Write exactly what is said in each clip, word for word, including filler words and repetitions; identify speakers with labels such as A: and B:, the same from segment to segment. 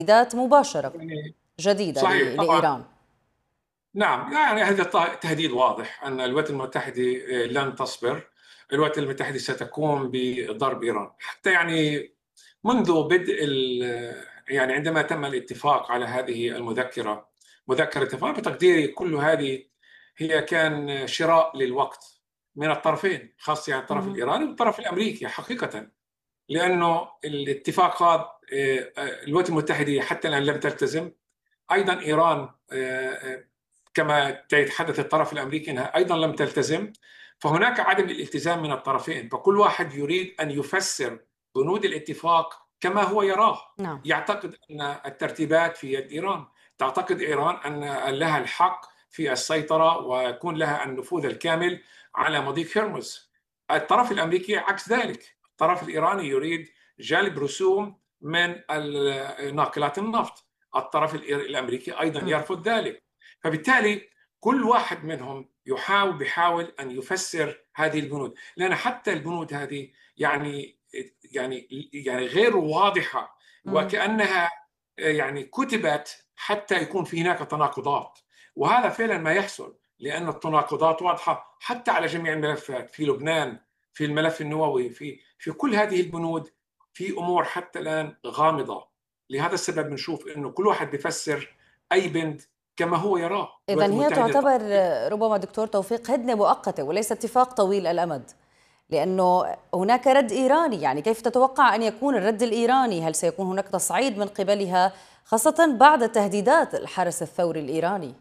A: تهديدات مباشرة
B: يعني
A: جديدة
B: صحيح
A: ل-
B: طبعا.
A: لإيران.
B: نعم، يعني هذا الت- تهديد واضح أن الولايات المتحدة آه، لن تصبر. الولايات المتحدة ستقوم بضرب إيران حتى يعني منذ بدء ال- يعني عندما تم الاتفاق على هذه المذكرة، مذكرة اتفاق بتقديري كل هذه هي كان شراء للوقت من الطرفين، خاصة يعني الطرف
A: مهم.
B: الإيراني والطرف الأمريكي حقيقة. لأنه الاتفاقات آه، آه، الولايات المتحدة حتى الآن لم تلتزم. أيضا إيران آه، آه، كما يتحدث الطرف الأمريكي أنها أيضا لم تلتزم. فهناك عدم الالتزام من الطرفين، فكل واحد يريد أن يفسر بنود الاتفاق كما هو يراه.
A: نعم.
B: يعتقد أن الترتيبات في يد إيران، تعتقد إيران أن لها الحق في السيطرة ويكون لها النفوذ الكامل على مضيق هرمز. الطرف الأمريكي عكس ذلك، الطرف الإيراني يريد جلب رسوم من ناقلات النفط، الطرف الأمريكي أيضا
A: مم.
B: يرفض ذلك. فبالتالي كل واحد منهم يحاول بيحاول أن يفسر هذه البنود، لأن حتى البنود هذه يعني يعني يعني غير واضحة،
A: مم.
B: وكأنها يعني كتبت حتى يكون في هناك تناقضات. وهذا فعلا ما يحصل، لأن التناقضات واضحة حتى على جميع الملفات، في لبنان، في الملف النووي، في في كل هذه البنود، في أمور حتى الآن غامضة. لهذا السبب بنشوف انه كل واحد بيفسر اي بند كما هو يراه.
A: إذن
B: الولايات
A: هي
B: المتحده
A: تعتبر ربما دكتور توفيق هدنة مؤقتة وليس اتفاق طويل الأمد، لأنه هناك رد إيراني. يعني كيف تتوقع أن يكون الرد الإيراني؟ هل سيكون هناك تصعيد من قبلها خاصة بعد تهديدات الحرس الثوري الإيراني؟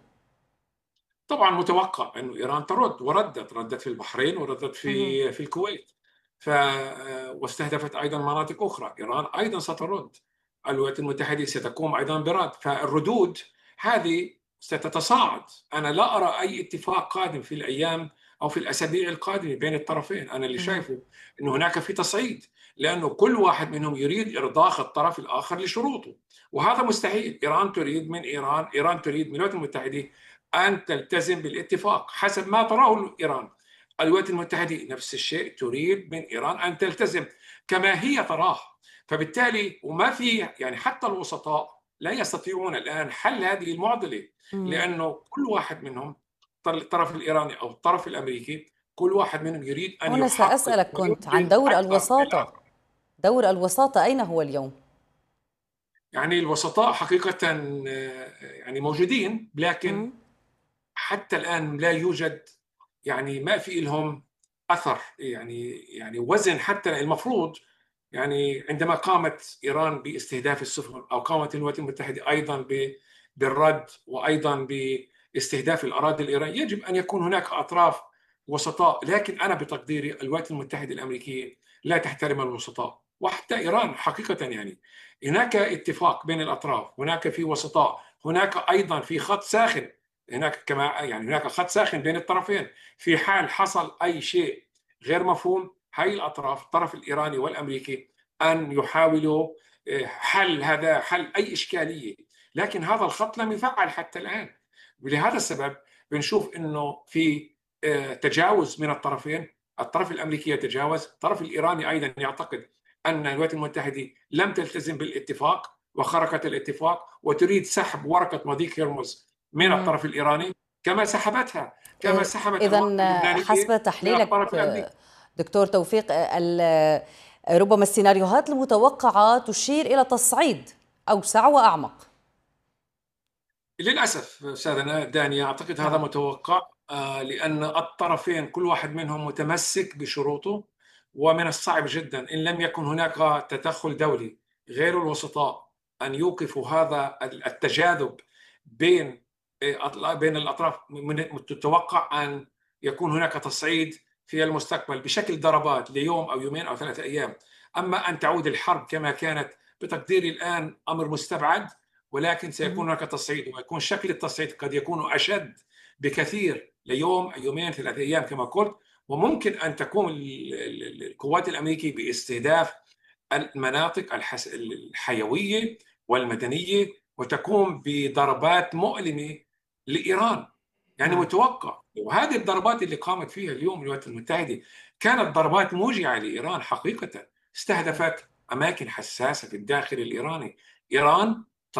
B: طبعا متوقع انه ايران ترد، وردت ردت في البحرين، وردت
A: مهم.
B: في في الكويت. ف واستهدفت ايضا مناطق اخرى. ايران ايضا سترد، الولايات المتحده ستقوم ايضا برد. فالردود هذه ستتصاعد. انا لا ارى اي اتفاق قادم في الايام او في الاسابيع القادمه بين الطرفين. انا اللي
A: مهم.
B: شايفه انه هناك في تصعيد، لانه كل واحد منهم يريد ارضاء الطرف الاخر لشروطه، وهذا مستحيل. ايران تريد من ايران ايران تريد من الولايات المتحده أن تلتزم بالاتفاق حسب ما تراه إيران. الولايات المتحدة نفس الشيء تريد من إيران أن تلتزم كما هي تراه. فبالتالي وما في يعني حتى الوسطاء لا يستطيعون الآن حل هذه المعضلة،
A: مم.
B: لأنه كل واحد منهم، الطرف الإيراني أو الطرف الأمريكي، كل واحد منهم يريد أن
A: هنا
B: يحقق
A: سأسألك كنت عن
B: ويبذل
A: دور
B: أكثر من
A: الوساطة.
B: الآخر.
A: دور الوساطة أين هو اليوم؟
B: يعني الوسطاء حقيقة آه، يعني موجودين، لكن
A: مم.
B: حتى الآن لا يوجد، يعني ما في لهم أثر، يعني يعني وزن. حتى المفروض يعني عندما قامت إيران باستهداف السفن، أو قامت الولايات المتحدة أيضا بالرد، وأيضا باستهداف الأراضي الإيرانية، يجب أن يكون هناك أطراف وسطاء. لكن أنا بتقديري الولايات المتحدة الأمريكية لا تحترم الوسطاء، وحتى إيران حقيقة. يعني هناك اتفاق بين الأطراف، هناك في وسطاء، هناك أيضا في خط ساخن، هناك كما يعني هناك خط ساخن بين الطرفين. في حال حصل أي شيء غير مفهوم، هاي الأطراف، الطرف الإيراني والأمريكي، أن يحاولوا آه، حل هذا، حل أي إشكالية. لكن هذا الخط لم يفعل حتى الآن. ولهذا السبب بنشوف أنه في آه، تجاوز من الطرفين. الطرف الأمريكي يتجاوز، الطرف الإيراني أيضا يعتقد أن الولايات المتحدة لم تلتزم بالاتفاق وخرقت الاتفاق، وتريد سحب ورقة مضيق هرمز من
A: مم.
B: الطرف الإيراني كما سحبتها، كما سحبت
A: إذا
B: الورقة اللبنانية
A: حسب
B: من
A: تحليلك
B: الطرف الأمريكي.
A: دكتور توفيق، ال- ربما السيناريوهات المتوقعة تشير إلى تصعيد أوسع وأعمق.
B: للأسف أستاذنا دانيا، أعتقد هذا
A: نعم.
B: متوقع، آه، لأن الطرفين كل واحد منهم متمسك بشروطه. ومن الصعب جدا إن لم يكن هناك تدخل دولي غير الوسطاء أن يوقفوا هذا التجاذب بين آه، بين الأطراف. من المتوقع أن يكون هناك تصعيد في المستقبل بشكل ضربات ليوم أو يومين أو ثلاثة أيام. أما أن تعود الحرب كما كانت، بتقديري الآن أمر مستبعد. ولكن سيكون
A: مهم.
B: هناك تصعيد، ويكون شكل التصعيد قد يكون أشد بكثير ليوم، يومين، ثلاثة أيام كما قلت. وممكن أن تقوم القوات الأمريكية باستهداف المناطق الحيوية والمدنية، وتقوم بضربات مؤلمة لإيران. يعني
A: نعم.
B: متوقع. وهذه الضربات اللي قامت فيها اليوم الولايات المتحدة كانت ضربات موجعة لإيران حقيقة.
A: صحيح.
B: استهدفت أماكن حساسة في الداخل الإيراني. إيران